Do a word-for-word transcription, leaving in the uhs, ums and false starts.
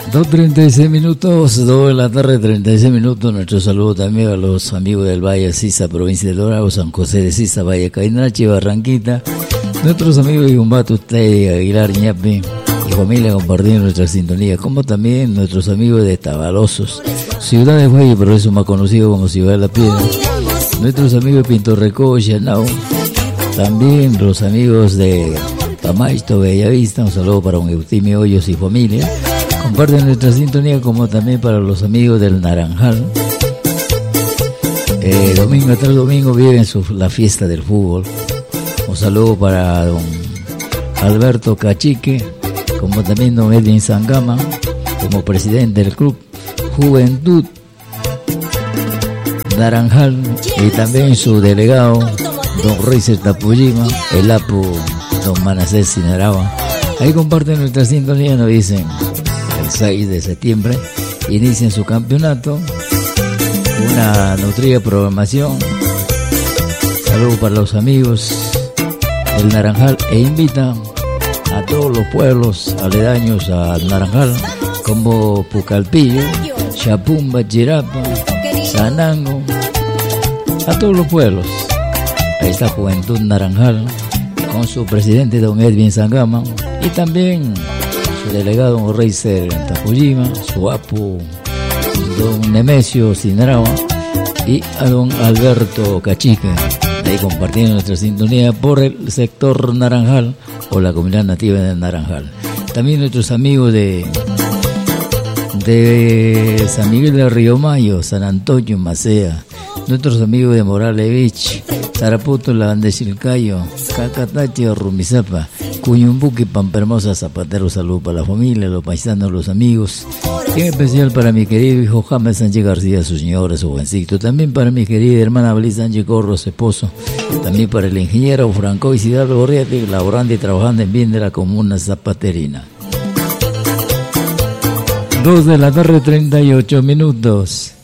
dos treinta y seis minutos, dos de la tarde, treinta y seis minutos. Nuestro saludo también a los amigos del Valle Sisa, provincia de Dorado, San José de Sisa, Valle Cainachi, Barranquita. Nuestros amigos de Yumbato, usted, Aguilar, Ñapi y familia compartiendo nuestra sintonía, como también nuestros amigos de Tabalosos, ciudad de Valle, pero eso más conocido como Ciudad de la Piedra. Nuestros amigos de Pintorreco, Xanao, también los amigos de Pamaito, Bellavista, un saludo para un Eutimio Hoyos y familia. Comparten nuestra sintonía, como también para los amigos del Naranjal. Eh, domingo tras domingo viven su, la fiesta del fútbol. Un saludo para don Alberto Cachique, como también don Edwin Sangama, como presidente del club Juventud Naranjal, y también su delegado don Reiser Tapuyima, el Apu don Manasés Sinaraba. Ahí comparten nuestra sintonía, nos dicen el seis de septiembre inician su campeonato, una nutrida programación. Saludos para los amigos del Naranjal e invitan a todos los pueblos aledaños a Naranjal, como Pucalpillo, Chapumba, Chirapa, Sanango, a todos los pueblos. Ahí está Juventud Naranjal con su presidente don Edwin Sangama, y también su delegado don Reiser Tapuyima, su apu don Nemesio Sinaraba y a don Alberto Cachique. Ahí compartiendo nuestra sintonía por el sector Naranjal o la comunidad nativa de Naranjal. También nuestros amigos de de San Miguel de Río Mayo, San Antonio, Macea, nuestros amigos de Morales Beach, Tarapoto, La Andechilcayo, Cacatachi, Rumizapa, Cuyumbuqui, Pampermosa, Zapatero. Salud para la familia, los paisanos, los amigos. En especial para mi querido hijo James Sánchez García, su señora, su jovencito. También para mi querida hermana Belis Sánchez Corro, su esposo. También para el ingeniero Franco Isidro Gorriati, laborando y trabajando en bien de la comuna zapaterina. Dos de la tarde, treinta y ocho minutos.